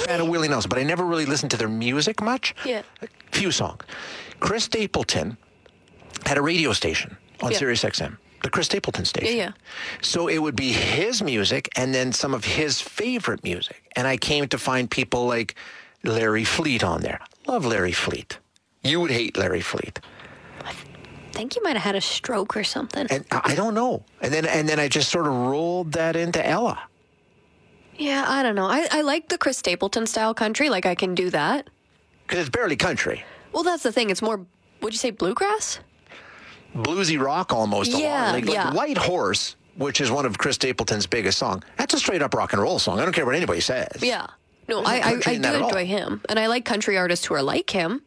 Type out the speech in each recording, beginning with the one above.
fan of Willie Nelson, but I never really listened to their music much. Yeah. A few songs. Chris Stapleton had a radio station on Sirius XM. The Chris Stapleton station. Yeah. So it would be his music and then some of his favorite music. And I came to find people like Larry Fleet on there. Love Larry Fleet. You would hate Larry Fleet. I think he might have had a stroke or something. And I don't know. And then I just sort of rolled that into Ella. Yeah, I don't know. I like the Chris Stapleton style country. Like, I can do that. Because it's barely country. Well, that's the thing. It's more, would you say bluegrass? Bluesy rock almost. Yeah, like White Horse, which is one of Chris Stapleton's biggest songs. That's a straight up rock and roll song. I don't care what anybody says. Yeah. No, There's no I country in do that at all. enjoy him. And I like country artists who are like him.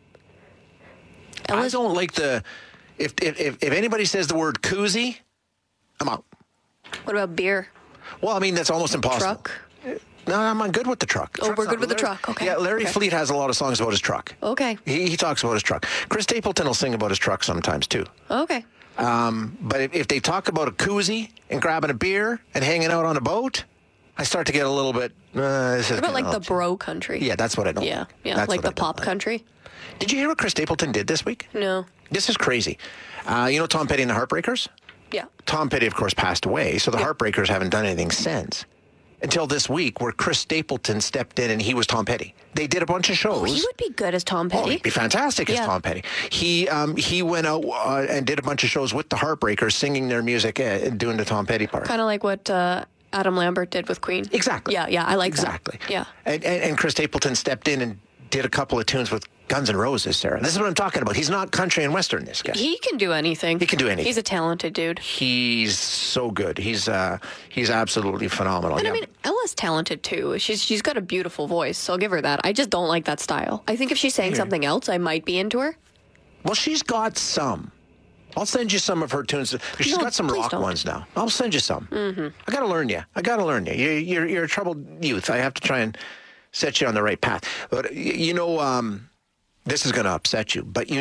I don't like the... If anybody says the word koozie, I'm out. What about beer? Well, I mean, that's almost impossible. Truck? No, I'm good with the truck. Oh, Truck's we're good not- with the Larry- truck. Okay. Yeah, Larry Okay. Fleet has a lot of songs about his truck. Okay. He talks about his truck. Chris Stapleton will sing about his truck sometimes, too. Okay. But if they talk about a koozie and grabbing a beer and hanging out on a boat, I start to get a little bit... this is What about like kinda- the bro country? Yeah, that's what I don't Yeah. like. Yeah. That's Like what I the don't pop like. country? Did you hear what Chris Stapleton did this week? No. This is crazy. You know Tom Petty and the Heartbreakers? Yeah. Tom Petty, of course, passed away, so the Heartbreakers haven't done anything since. Until this week, where Chris Stapleton stepped in and he was Tom Petty. They did a bunch of shows. Oh, he would be good as Tom Oh, Petty. he'd be fantastic as Yeah. Tom Petty. He went out and did a bunch of shows with the Heartbreakers, singing their music and doing the Tom Petty part. Kind of like what Adam Lambert did with Queen. Exactly. Yeah, I like exactly. that. Yeah. And Chris Stapleton stepped in and did a couple of tunes with Guns N' Roses, Sarah. This is what I'm talking about. He's not country and western, this guy. He can do anything. He can do anything. He's a talented dude. He's so good. He's absolutely phenomenal. And Yeah. I mean, Ella's talented too. She's got a beautiful voice, so I'll give her that. I just don't like that style. I think if she sang something else, I might be into her. Well, she's got some. I'll send you some of her tunes. She's No, got some please rock don't. ones now. I'll send you some. Mm-hmm. I got to learn you. You're a troubled youth. I have to try and set you on the right path. But, this is going to upset you. But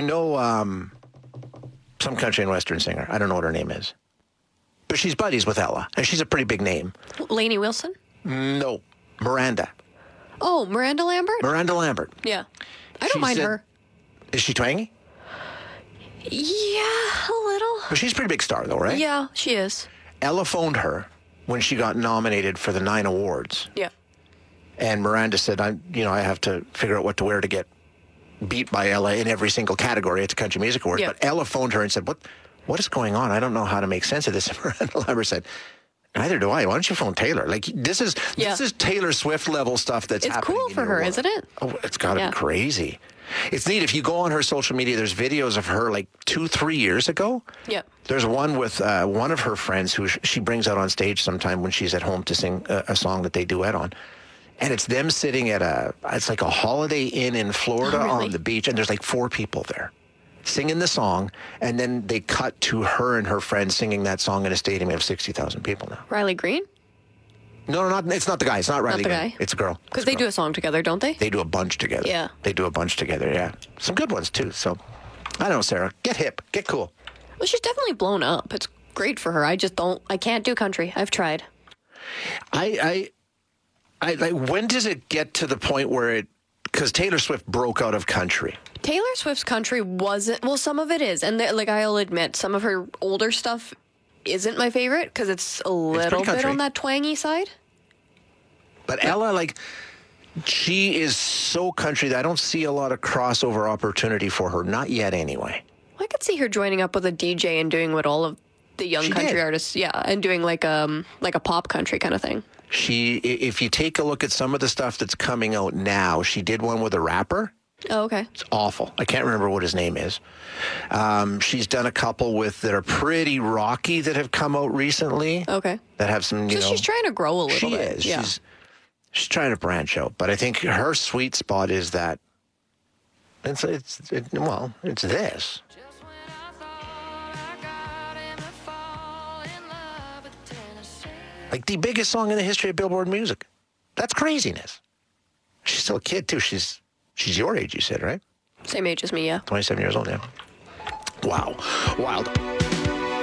some country and western singer. I don't know what her name is. But she's buddies with Ella. And she's a pretty big name. Lainey Wilson? No. Miranda. Oh, Miranda Lambert? Miranda Lambert. Yeah. I don't She mind said- her. Is she twangy? Yeah, a little. But she's a pretty big star, though, right? Yeah, she is. Ella phoned her when she got nominated for the 9 awards. Yeah. And Miranda said, I have to figure out what to wear to get beat by Ella in every single category at the Country Music Awards. Yeah. But Ella phoned her and said, what is going on? I don't know how to make sense of this. And Miranda Lambert said, neither do I. Why don't you phone Taylor? Like, this is Taylor Swift level stuff that's It's happening cool in for your her, world. isn't it? Oh, it's got to Yeah. be crazy. It's neat. If you go on her social media, there's videos of her like 2-3 years ago. Yep. There's one with one of her friends who she brings out on stage sometime when she's at home to sing a song that they duet on. And it's them sitting at it's like a Holiday Inn in Florida Oh, really? on the beach. And there's like 4 people there singing the song. And then they cut to her and her friend singing that song in a stadium of 60,000 people now. Riley Green? No, it's not the guy. It's not Riley the Green. guy? It's a girl. Because they do a song together, don't they? They do a bunch together. Yeah. They do a bunch together, yeah. Some good ones, too. So, I don't know, Sarah. Get hip. Get cool. Well, she's definitely blown up. It's great for her. I can't do country. I've tried. I when does it get to the point where because Taylor Swift broke out of country? Taylor Swift's country wasn't, well, some of it is. And I'll admit, some of her older stuff isn't my favorite because it's a little bit country. on that twangy side. But Ella, she is so country that I don't see a lot of crossover opportunity for her. Not yet, anyway. I could see her joining up with a DJ and doing what all of the young She country did. artists, and doing like a pop country kind of thing. If you take a look at some of the stuff that's coming out now, she did one with a rapper. Oh, okay. It's awful. I can't remember what his name is. She's done a couple that are pretty rocky that have come out recently. Okay. That have some, So she's trying to grow a little She bit. is. Yeah. She's trying to branch out, but I think her sweet spot is that it's this. Like the biggest song in the history of Billboard music. That's craziness. She's still a kid too. She's your age, you said, right? Same age as me, yeah. 27 years old, yeah. Wow. Wild.